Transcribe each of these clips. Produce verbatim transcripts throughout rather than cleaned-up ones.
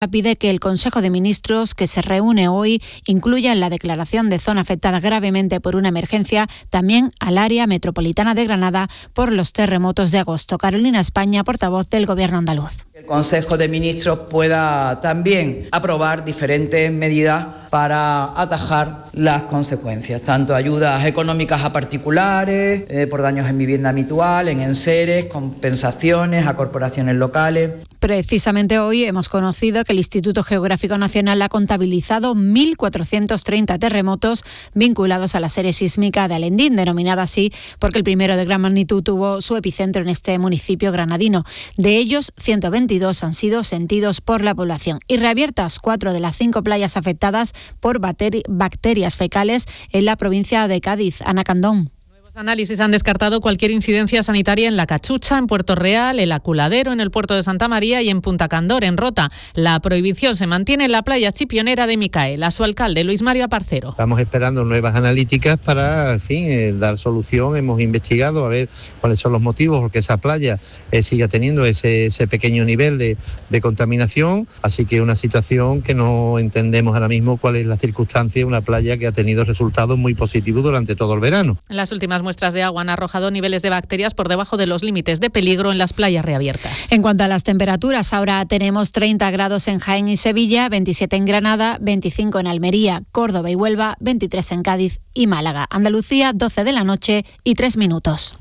Pide que el Consejo de Ministros, que se reúne hoy, incluya en la declaración de zona afectada gravemente por una emergencia también al área metropolitana de Granada por los terremotos de agosto. Carolina España, portavoz del Gobierno andaluz. El Consejo de Ministros pueda también aprobar diferentes medidas para atajar las consecuencias, tanto ayudas económicas a particulares, eh, por daños en vivienda habitual, en enseres, compensaciones a corporaciones locales. Precisamente hoy hemos conocido que el Instituto Geográfico Nacional ha contabilizado mil cuatrocientos treinta terremotos vinculados a la serie sísmica de Alendín, denominada así porque el primero de gran magnitud tuvo su epicentro en este municipio granadino. De ellos, ciento veintidós han sido sentidos por la población y reabiertas cuatro de las cinco playas afectadas por bacterias fecales en la provincia de Cádiz. Ana Candón. Análisis han descartado cualquier incidencia sanitaria en La Cachucha, en Puerto Real, El Aculadero, en el puerto de Santa María y en Punta Candor, en Rota. La prohibición se mantiene en la playa chipionera de Micael. A su alcalde, Luis Mario Aparcero. Estamos esperando nuevas analíticas para, en fin, eh, dar solución. Hemos investigado a ver cuáles son los motivos porque esa playa eh, siga teniendo ese, ese pequeño nivel de, de contaminación. Así que una situación que no entendemos ahora mismo cuál es la circunstancia de una playa que ha tenido resultados muy positivos durante todo el verano. Las últimas muestras de agua han arrojado niveles de bacterias por debajo de los límites de peligro en las playas reabiertas. En cuanto a las temperaturas, ahora tenemos treinta grados en Jaén y Sevilla, veintisiete en Granada, veinticinco en Almería, Córdoba y Huelva, veintitrés en Cádiz y Málaga. Andalucía, doce de la noche y tres minutos.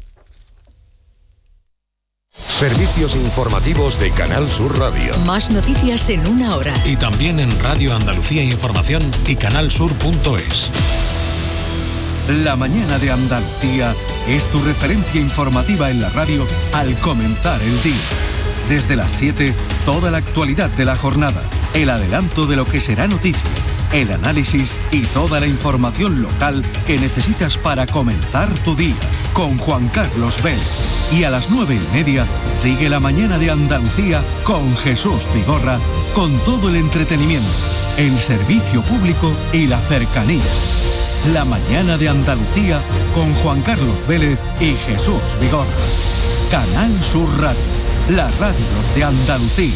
Servicios informativos de Canal Sur Radio. Más noticias en una hora. Y también en Radio Andalucía Información y canal sur punto es. La mañana de Andalucía es tu referencia informativa en la radio al comenzar el día. Desde las siete, toda la actualidad de la jornada, el adelanto de lo que será noticia, el análisis y toda la información local que necesitas para comenzar tu día, con Juan Carlos Vélez. Y a las nueve y media, sigue la mañana de Andalucía con Jesús Vigorra, con todo el entretenimiento, el servicio público y la cercanía. La mañana de Andalucía con Juan Carlos Vélez y Jesús Vigorra. Canal Sur Radio, la radio de Andalucía.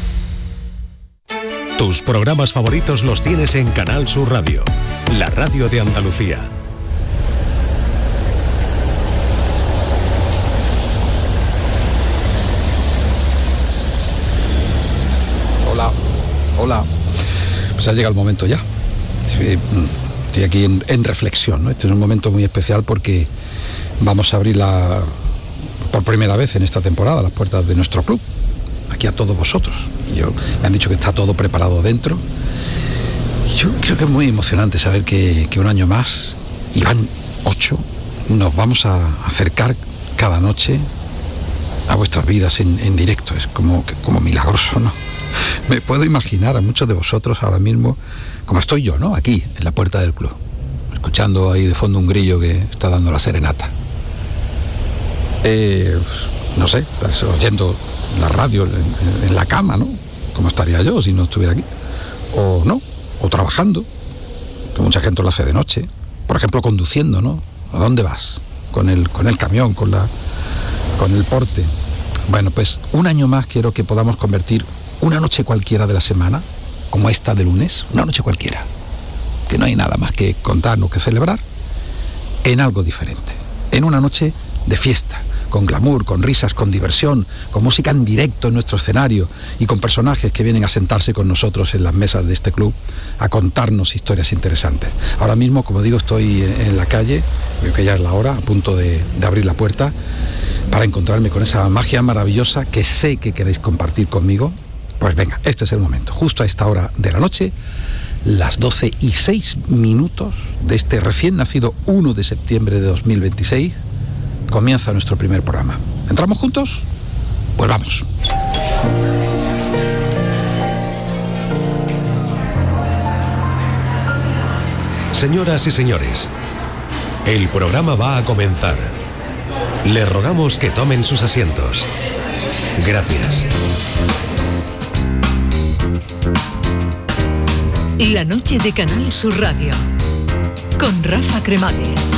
Tus programas favoritos los tienes en Canal Sur Radio, la radio de Andalucía. Hola, hola. Pues ha llegado el momento ya. Sí, estoy aquí en, en reflexión, ¿no? Este es un momento muy especial porque vamos a abrir la, por primera vez en esta temporada las puertas de nuestro club, aquí a todos vosotros. Y yo, me han dicho que está todo preparado dentro. Y yo creo que es muy emocionante saber que, que un año más, y van ocho, nos vamos a acercar cada noche a vuestras vidas en, en directo. Es como, como milagroso, ¿no? Me puedo imaginar a muchos de vosotros ahora mismo, como estoy yo, ¿no? Aquí, en la puerta del club, escuchando ahí de fondo un grillo que está dando la serenata. Eh, no sé, estás oyendo la radio en, en la cama, ¿no? ¿Cómo estaría yo si no estuviera aquí? O no, o trabajando, que mucha gente lo hace de noche. Por ejemplo, conduciendo, ¿no? ¿A dónde vas? Con el, con el camión, con la, con el porte. Bueno, pues un año más quiero que podamos convertir una noche cualquiera de la semana, como esta de lunes, una noche cualquiera, que no hay nada más que contarnos, que celebrar, en algo diferente, en una noche de fiesta, con glamour, con risas, con diversión, con música en directo en nuestro escenario y con personajes que vienen a sentarse con nosotros en las mesas de este club a contarnos historias interesantes. Ahora mismo, como digo, estoy en la calle, creo que ya es la hora, a punto de, de abrir la puerta para encontrarme con esa magia maravillosa que sé que queréis compartir conmigo. Pues venga, este es el momento, justo a esta hora de la noche, las doce y seis minutos de este recién nacido uno de septiembre de dos mil veintiséis, comienza nuestro primer programa. ¿Entramos juntos? Pues vamos. Señoras y señores, el programa va a comenzar. Les rogamos que tomen sus asientos. Gracias. La noche de Canal Sur Radio con Rafa Cremades.